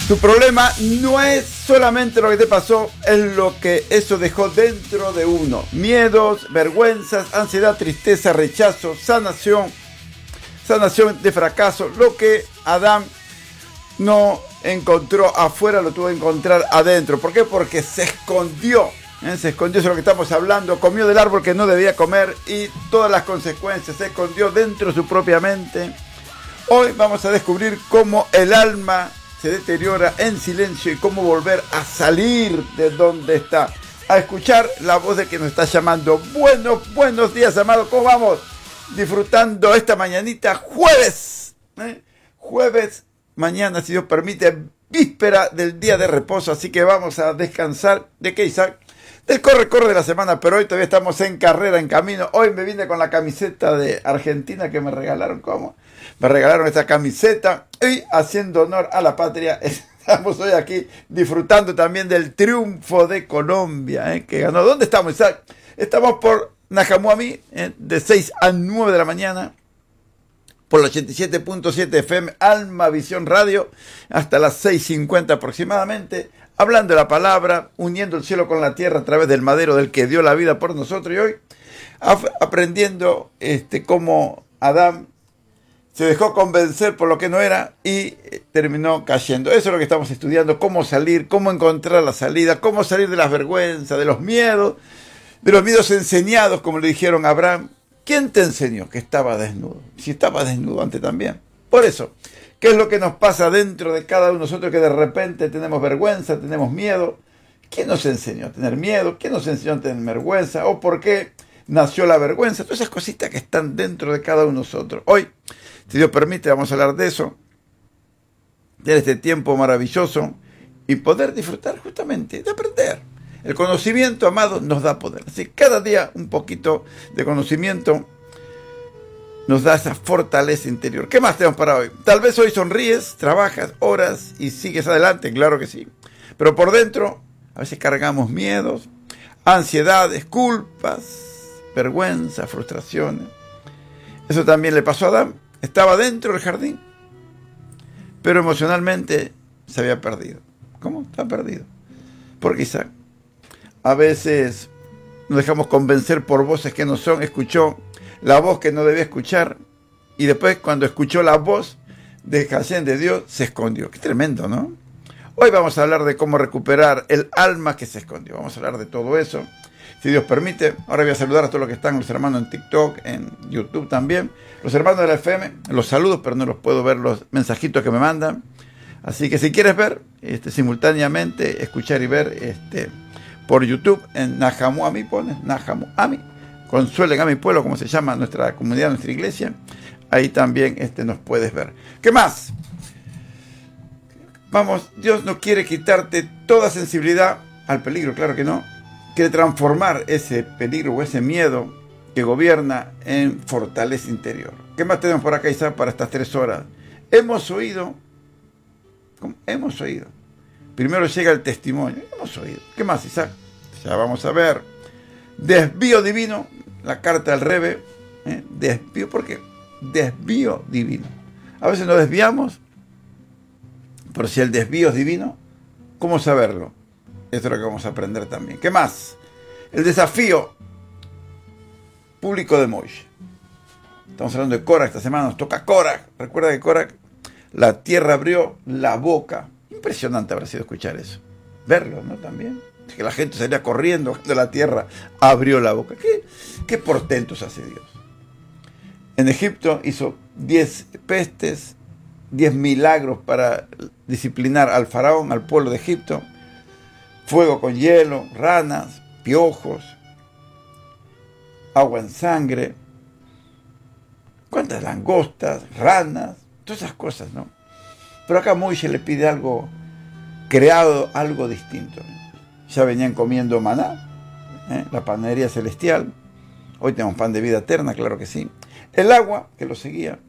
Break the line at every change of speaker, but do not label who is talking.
Tu problema no es solamente lo que te pasó, es lo que eso dejó dentro de uno. Miedos, vergüenzas, ansiedad, tristeza, rechazo, sanación de fracaso. Lo que Adán no encontró afuera lo tuvo que encontrar adentro. ¿Por qué? Porque se escondió. Se escondió, eso es lo que estamos hablando. Comió del árbol que no debía comer y todas las consecuencias. Se escondió dentro de su propia mente. Hoy vamos a descubrir cómo el alma se deteriora en silencio y cómo volver a salir de donde está, a escuchar la voz de que nos está llamando. Buenos días, amado. ¿Cómo vamos? Disfrutando esta mañanita, jueves. Jueves, mañana, si Dios permite, víspera del día de reposo. Así que vamos a descansar. ¿De qué, Isaac? Del corre de la semana, pero hoy todavía estamos en carrera, en camino. Hoy me vine con la camiseta de Argentina que me regalaron. ¿Cómo? Me regalaron esta camiseta y haciendo honor a la patria, estamos hoy aquí disfrutando también del triunfo de Colombia, que ganó. ¿Dónde estamos, Isaac? Estamos por Najamuami, de 6 a 9 de la mañana, por el 87.7 FM, Alma Visión Radio, hasta las 6:50 aproximadamente, hablando de la palabra, uniendo el cielo con la tierra a través del madero del que dio la vida por nosotros, y hoy aprendiendo cómo Adán se dejó convencer por lo que no era y terminó cayendo. Eso es lo que estamos estudiando, cómo salir, cómo encontrar la salida, cómo salir de las vergüenzas, de los miedos enseñados, como le dijeron a Abraham. ¿Quién te enseñó que estaba desnudo? Si estaba desnudo antes también. Por eso, ¿qué es lo que nos pasa dentro de cada uno de nosotros que de repente tenemos vergüenza, tenemos miedo? ¿Quién nos enseñó a tener miedo? ¿Quién nos enseñó a tener vergüenza? ¿O por qué nació la vergüenza? Todas esas cositas que están dentro de cada uno de nosotros. Hoy, si Dios permite, vamos a hablar de eso, de este tiempo maravilloso y poder disfrutar justamente de aprender. El conocimiento, amado, nos da poder. Así que cada día un poquito de conocimiento nos da esa fortaleza interior. ¿Qué más tenemos para hoy? Tal vez hoy sonríes, trabajas horas y sigues adelante, claro que sí. Pero por dentro a veces cargamos miedos, ansiedades, culpas, vergüenza, frustraciones. Eso también le pasó a Adán. Estaba dentro del jardín, pero emocionalmente se había perdido. ¿Cómo? Está perdido. Porque Isaac, a veces nos dejamos convencer por voces que no son. Escuchó la voz que no debía escuchar y después cuando escuchó la voz de Hashem, de Dios, se escondió. Qué tremendo, ¿no? Hoy vamos a hablar de cómo recuperar el alma que se escondió. Vamos a hablar de todo eso, si Dios permite. Ahora voy a saludar a todos los que están, los hermanos en TikTok, en YouTube también. Los hermanos de la FM, los saludos, pero no los puedo ver los mensajitos que me mandan. Así que si quieres ver simultáneamente, escuchar y ver por YouTube, en Najamuami, pones Najamuami, Consuelen a mi pueblo, como se llama nuestra comunidad, nuestra iglesia. Ahí también nos puedes ver. ¿Qué más? Vamos, Dios no quiere quitarte toda sensibilidad al peligro, claro que no. Quiere transformar ese peligro o ese miedo que gobierna en fortaleza interior. ¿Qué más tenemos por acá, Isaac, para estas 3 horas? Hemos oído. ¿Cómo? Hemos oído. Primero llega el testimonio. Hemos oído. ¿Qué más, Isaac? Ya vamos a ver. Desvío divino. La carta del Rebe. Desvío, ¿por qué? Desvío divino. A veces nos desviamos. Pero si el desvío es divino, ¿cómo saberlo? Esto es lo que vamos a aprender también. ¿Qué más? El desafío público de Moisés. Estamos hablando de Korah esta semana. Nos toca Korah. Recuerda que Korah, la tierra abrió la boca. Impresionante habrá sido escuchar eso. Verlo, ¿no? También. Es que la gente salía corriendo cuando la tierra abrió la boca. ¿Qué portentos hace Dios? En Egipto hizo 10 pestes, 10 milagros para disciplinar al faraón, al pueblo de Egipto. Fuego con hielo, ranas, piojos, agua en sangre, cuántas langostas, ranas, todas esas cosas, ¿no? Pero acá Moisés le pide algo creado, algo distinto. Ya venían comiendo maná, la panadería celestial. Hoy tenemos pan de vida eterna, claro que sí. El agua que lo seguía.